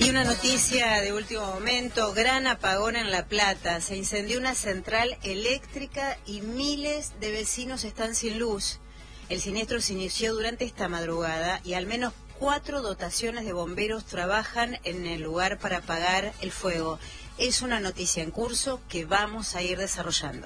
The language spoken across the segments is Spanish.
Y una noticia de último momento, gran apagón en La Plata. Se incendió una central eléctrica y miles de vecinos están sin luz. El siniestro se inició durante esta madrugada y al menos 4 dotaciones de bomberos trabajan en el lugar para apagar el fuego. Es una noticia en curso que vamos a ir desarrollando.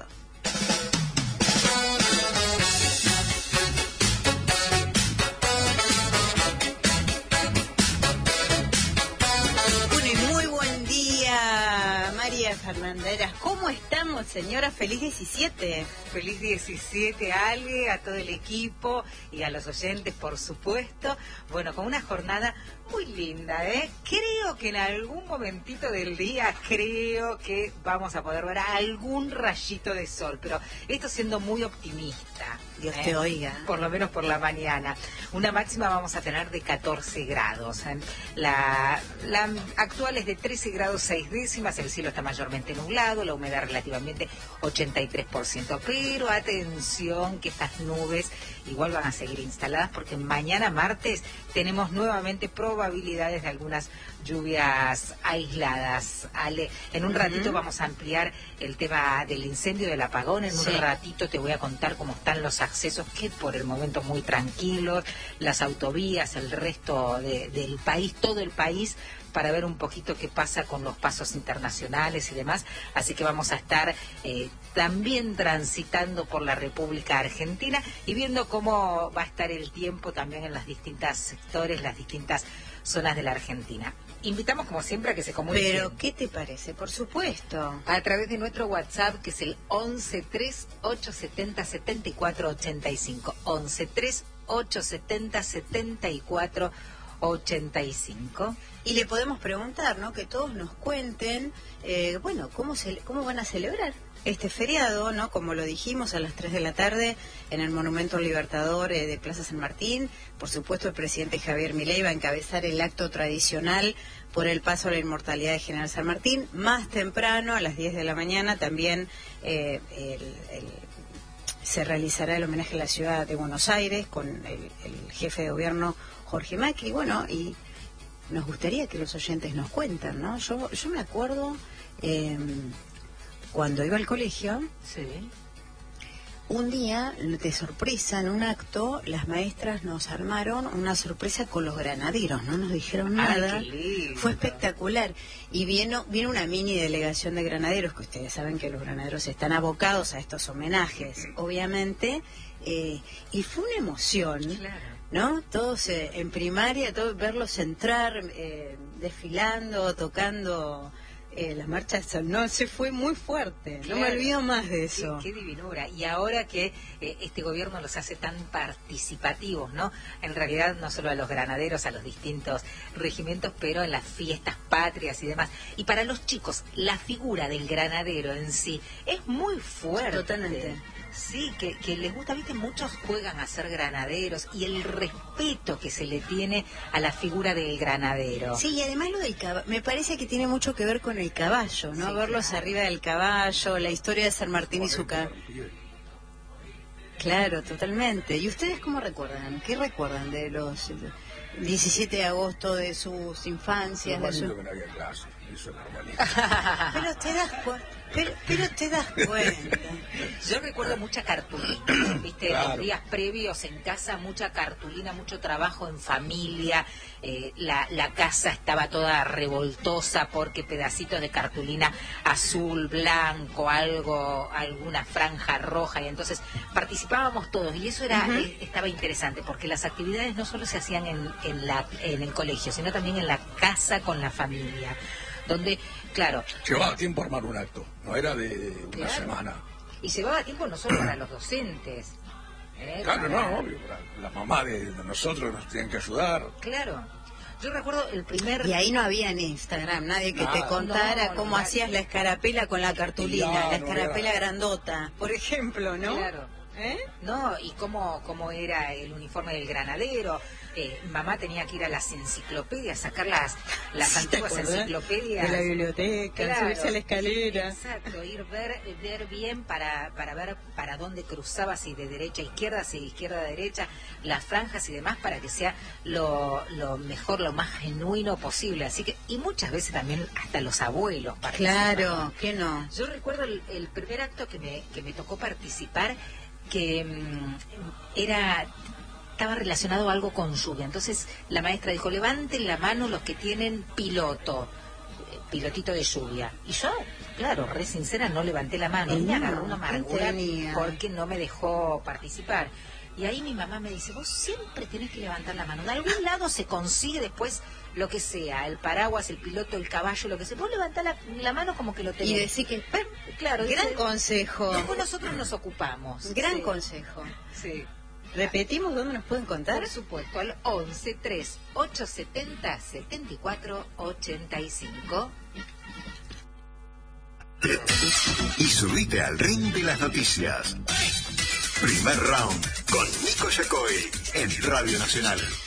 Fernanderas, ¿cómo estamos, señora? Feliz 17. Feliz 17, Ale, a todo el equipo y a los oyentes, por supuesto. Bueno, con una jornada muy linda, ¿eh? Creo que en algún momentito del día, creo que vamos a poder ver algún rayito de sol, pero esto siendo muy optimista. Dios te oiga. Por lo menos por la mañana. Una máxima vamos a tener de 14 grados. La actual es de 13 grados 6 décimas, el cielo está mayormente nublado, la humedad relativamente 83%. Pero atención que estas nubes igual van a seguir instaladas porque mañana martes tenemos nuevamente probabilidades de algunas lluvias aisladas. Ale, en un ratito vamos a ampliar el tema del incendio, del apagón. En un ratito te voy a contar cómo están los accesos, que por el momento muy tranquilos, las autovías, el resto del país, todo el país, para ver un poquito qué pasa con los pasos internacionales y demás. Así que vamos a estar también transitando por la República Argentina y viendo cómo va a estar el tiempo también en las distintas sectores, las distintas zonas de la Argentina. Invitamos, como siempre, a que se comuniquen. ¿Pero qué te parece? Por supuesto. A través de nuestro WhatsApp, que es el 1138707485. 1138707485. Y le podemos preguntar, ¿no? Que todos nos cuenten, bueno, cómo van a celebrar este feriado, ¿no? Como lo dijimos, a las 3 de la tarde en el Monumento al Libertador de Plaza San Martín. Por supuesto, el presidente Javier Milei va a encabezar el acto tradicional por el paso a la inmortalidad de General San Martín. Más temprano, a las 10 de la mañana, también se realizará el homenaje a la ciudad de Buenos Aires con el jefe de gobierno Jorge Macri. Bueno, y nos gustaría que los oyentes nos cuenten, ¿no? Yo me acuerdo cuando iba al colegio, un día, de sorpresa, en un acto, las maestras nos armaron una sorpresa con los granaderos, no nos dijeron nada. Fue espectacular. Y vino una mini delegación de granaderos, que ustedes saben que los granaderos están abocados a estos homenajes, obviamente, y fue una emoción. Claro. ¿No? Todos en primaria, todos verlos entrar, desfilando, tocando las marchas, no, se fue muy fuerte. Claro. No me olvido más de eso. Qué divinura. Y ahora que este gobierno los hace tan participativos, ¿no? En realidad no solo a los granaderos, a los distintos regimientos, pero en las fiestas patrias y demás. Y para los chicos, la figura del granadero en sí es muy fuerte. Totalmente. Sí, que les gusta, viste, muchos juegan a ser granaderos y el respeto que se le tiene a la figura del granadero. Sí, y además lo del caballo, me parece que tiene mucho que ver con el caballo, ¿no? Sí, verlos arriba del caballo, la historia de San Martín y su caballo. Claro, totalmente. ¿Y ustedes cómo recuerdan? ¿Qué recuerdan de los 17 de agosto, de sus infancias? Que no había clase, eso es normalito. Pero te das cuenta. Yo recuerdo mucha cartulina, ¿viste? Claro. Los días previos en casa, mucha cartulina, mucho trabajo en familia. La casa estaba toda revoltosa porque pedacitos de cartulina azul, blanco, alguna franja roja, y entonces participábamos todos y eso estaba interesante porque las actividades no solo se hacían en el colegio, sino también en la casa con la familia, donde, claro, llevaba tiempo armar un acto, no era de una semana. Y llevaba tiempo no solo para los docentes. Claro, no, obvio, para la mamá de nosotros nos tenían que ayudar. Claro. Yo recuerdo el primer... Y ahí no había en Instagram nadie que te contara cómo hacías la escarapela con la cartulina, la escarapela grandota, por ejemplo, ¿no? Claro. No, y cómo era el uniforme del granadero. mamá tenía que ir a las enciclopedias, sacar las antiguas enciclopedias de la biblioteca, claro, subirse a la escalera. Exacto, ver bien para ver para dónde cruzaba, si de derecha a izquierda, si de izquierda a derecha, las franjas y demás, para que sea lo mejor, lo más genuino posible. Así que, y muchas veces también hasta los abuelos participan. Claro, ¿qué no? Yo recuerdo el primer acto que me tocó participar, que estaba relacionado a algo con lluvia. Entonces la maestra dijo, levanten la mano los que tienen pilotito de lluvia. Y yo, claro, re sincera, no levanté la mano. Y me agarró una amargura porque no me dejó participar. Y ahí mi mamá me dice, vos siempre tenés que levantar la mano. De algún lado se consigue después lo que sea, el paraguas, el piloto, el caballo, lo que sea. Vos levantás la mano como que lo tenés. Y decir que, claro, gran consejo. Después nosotros nos ocupamos. Gran consejo. Sí. ¿Repetimos dónde nos pueden contar? Por supuesto, al 11 3 870 74 85. Y subite al ring de las noticias. Primer round con Nico Yacoy en Radio Nacional.